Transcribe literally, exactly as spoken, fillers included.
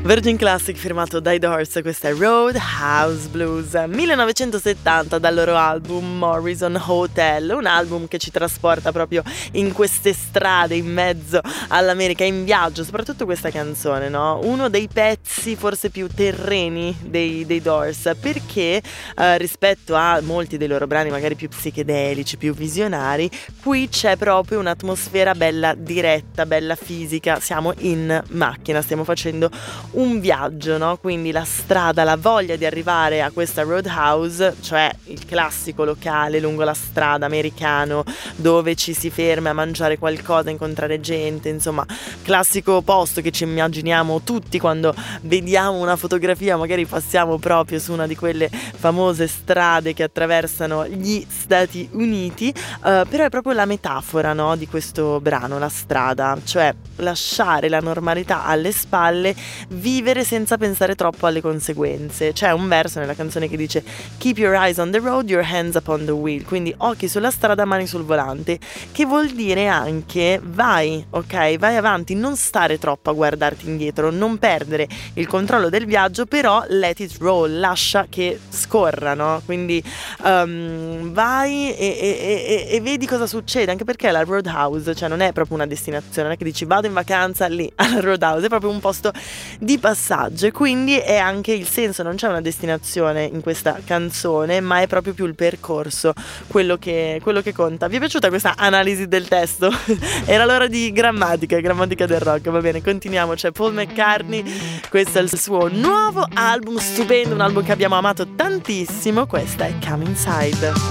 Virgin Classic firmato dai Doors, questa è Roadhouse Blues, millenovecentosettanta, dal loro album Morrison Hotel, un album che ci trasporta proprio in queste strade in mezzo all'America, in viaggio, soprattutto questa canzone, no? Uno dei pezzi forse più terreni dei, dei Doors, perché eh, rispetto a molti dei loro brani magari più psichedelici, più visionari, qui c'è proprio un'atmosfera bella diretta, bella fisica, siamo in macchina, stiamo facendo un viaggio, no? Quindi la strada, la voglia di arrivare a questa Roadhouse, cioè il classico locale lungo la strada americano dove ci si ferma a mangiare qualcosa, incontrare gente, insomma, classico posto che ci immaginiamo tutti quando vediamo una fotografia, magari passiamo proprio su una di quelle famose strade che attraversano gli Stati Uniti, uh, però è proprio la metafora, no, di questo brano, la strada, cioè lasciare la normalità alle spalle, vivere senza pensare troppo alle conseguenze. C'è un verso nella canzone che dice "Keep your eyes on the road, your hands upon the wheel", quindi occhi sulla strada, mani sul volante, che vuol dire anche vai, ok, vai avanti, non stare troppo a guardarti indietro, non perdere il controllo del viaggio, però let it roll, lascia che scorra, no? Quindi um, vai e, e, e, e vedi cosa succede, anche perché la Roadhouse, cioè non è proprio una destinazione, non è che dici vado in vacanza lì alla Roadhouse, è proprio un posto di passaggio, e quindi è anche il senso, non c'è una destinazione in questa canzone, ma è proprio più il percorso quello che, quello che conta. Vi è piaciuta questa analisi del testo? Era l'ora di grammatica, grammatica del rock. Va bene, continuiamo. C'è Paul McCartney, questo è il suo nuovo album stupendo, un album che abbiamo amato tantissimo, questa è Come Inside.